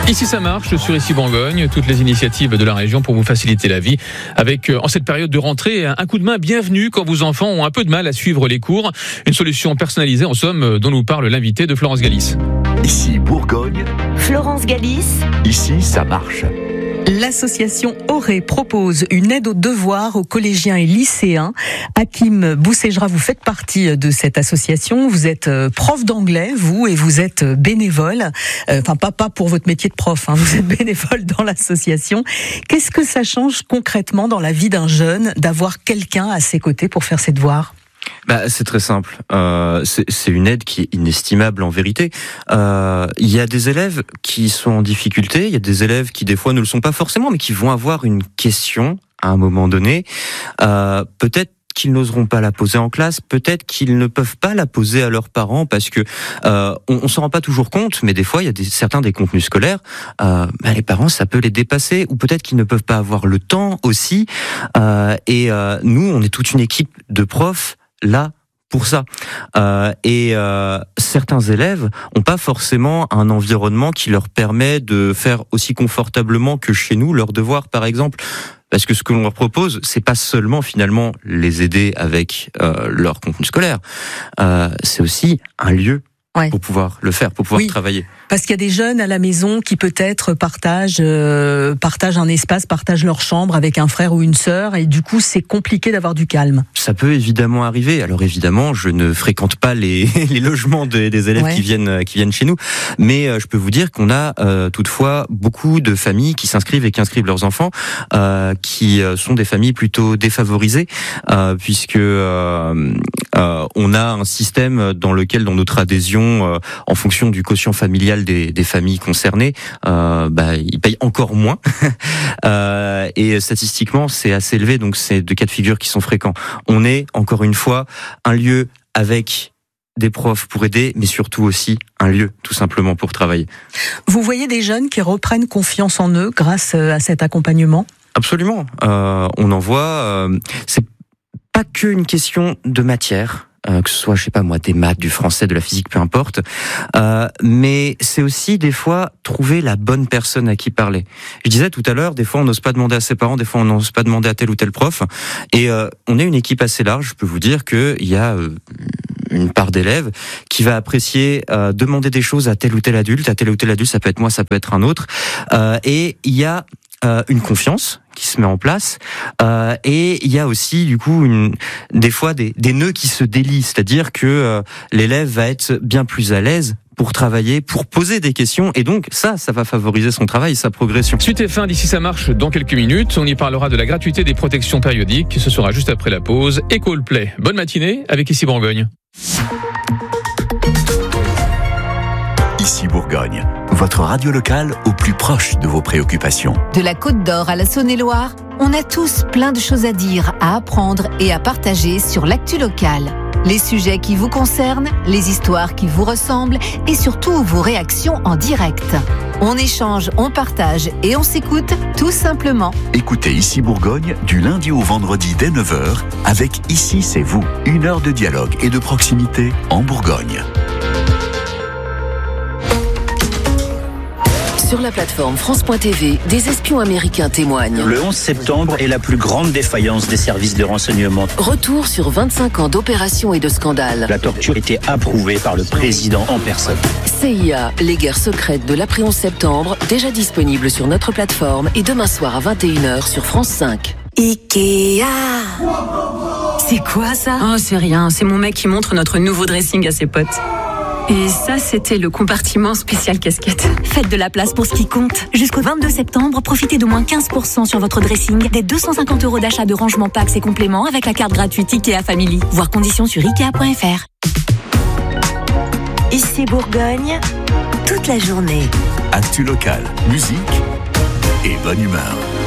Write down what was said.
Ici ça marche sur Ici Bourgogne, toutes les initiatives de la région pour vous faciliter la vie avec en cette période de rentrée un coup de main bienvenu quand vos enfants ont un peu de mal à suivre les cours, une solution personnalisée en somme dont nous parle l'invité de Florence Galis. Ici Bourgogne, Florence Galis. Ici ça marche. L'association Auré propose une aide aux devoirs aux collégiens et lycéens. Hakim Boussejra, vous faites partie de cette association. Vous êtes prof d'anglais, vous, et vous êtes bénévole. Enfin, pas pour votre métier de prof, hein, vous êtes bénévole dans l'association. Qu'est-ce que ça change concrètement dans la vie d'un jeune d'avoir quelqu'un à ses côtés pour faire ses devoirs ? C'est très simple. C'est une aide qui est inestimable en vérité. Il y a des élèves qui sont en difficulté, il y a des élèves qui des fois ne le sont pas forcément, mais qui vont avoir une question à un moment donné. Peut-être qu'ils n'oseront pas la poser en classe, peut-être qu'ils ne peuvent pas la poser à leurs parents parce que on s'en rend pas toujours compte, mais des fois il y a certains des contenus scolaires, les parents ça peut les dépasser, ou peut-être qu'ils ne peuvent pas avoir le temps aussi. Nous on est toute une équipe de profs là pour ça. Certains élèves n'ont pas forcément un environnement qui leur permet de faire aussi confortablement que chez nous leurs devoirs, par exemple. Parce que ce que l'on leur propose, c'est pas seulement finalement les aider avec leur contenu scolaire. C'est aussi un lieu pour pouvoir le faire, pour pouvoir travailler. Parce qu'il y a des jeunes à la maison qui peut-être partagent un espace, partagent leur chambre avec un frère ou une sœur, et du coup c'est compliqué d'avoir du calme. Ça peut évidemment arriver. Alors évidemment, je ne fréquente pas les logements des élèves qui viennent chez nous, mais je peux vous dire qu'on a toutefois beaucoup de familles qui s'inscrivent et qui inscrivent leurs enfants, qui sont des familles plutôt défavorisées, puisque on a un système dans notre adhésion, en fonction du quotient familial des familles concernées, ils payent encore moins. Et statistiquement, c'est assez élevé, donc c'est deux cas de figure qui sont fréquents. On est, encore une fois, un lieu avec des profs pour aider, mais surtout aussi un lieu, tout simplement, pour travailler. Vous voyez des jeunes qui reprennent confiance en eux grâce à cet accompagnement ? Absolument. On en voit. C'est pas qu'une question de matière. Que ce soit, des maths, du français, de la physique, peu importe. Mais c'est aussi, des fois, trouver la bonne personne à qui parler. Je disais tout à l'heure, des fois, on n'ose pas demander à ses parents, des fois, on n'ose pas demander à tel ou tel prof. Et on est une équipe assez large. Je peux vous dire qu'il y a une part d'élèves qui va apprécier demander des choses à tel ou tel adulte. À tel ou tel adulte, ça peut être moi, ça peut être un autre. Et il y a une confiance qui se met en place, et il y a aussi du coup des fois des nœuds qui se délient, c'est-à-dire que l'élève va être bien plus à l'aise pour travailler, pour poser des questions, et donc ça va favoriser son travail, sa progression. Suite et fin d'Ici ça marche dans quelques minutes. On y parlera de la gratuité des protections périodiques. Ce sera juste après la pause. Et Coldplay. Bonne matinée avec Ici Bourgogne. Ici Bourgogne, votre radio locale au plus proche de vos préoccupations. De la Côte d'Or à la Saône-et-Loire, on a tous plein de choses à dire, à apprendre et à partager sur l'actu locale. Les sujets qui vous concernent, les histoires qui vous ressemblent et surtout vos réactions en direct. On échange, on partage et on s'écoute tout simplement. Écoutez Ici Bourgogne du lundi au vendredi dès 9h avec Ici c'est vous. 1 heure de dialogue et de proximité en Bourgogne. Sur la plateforme France.tv, des espions américains témoignent. Le 11 septembre est la plus grande défaillance des services de renseignement. Retour sur 25 ans d'opérations et de scandales. La torture était approuvée par le président en personne. CIA, les guerres secrètes de l'après 11 septembre, déjà disponible sur notre plateforme et demain soir à 21h sur France 5. Ikea. C'est quoi ça ? Oh, c'est rien, c'est mon mec qui montre notre nouveau dressing à ses potes. Et ça, c'était le compartiment spécial casquette. Faites de la place pour ce qui compte. Jusqu'au 22 septembre, profitez d'au moins 15% sur votre dressing, des 250 € d'achat de rangement packs et compléments avec la carte gratuite Ikea Family. Voir conditions sur Ikea.fr. Ici Bourgogne, toute la journée. Actu locale, musique et bonne humeur.